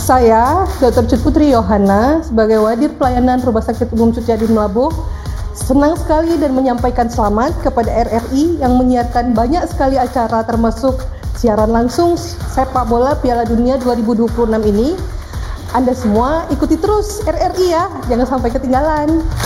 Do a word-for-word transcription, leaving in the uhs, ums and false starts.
Saya, dokter Cut Putri Yohana, sebagai Wadir Pelayanan Rumah Sakit Umum Sutiadi Melabuh, senang sekali dan menyampaikan selamat kepada R R I yang menyiarkan banyak sekali acara termasuk siaran langsung sepak bola Piala Dunia dua ribu dua puluh enam ini. Anda semua ikuti terus R R I ya, jangan sampai ketinggalan.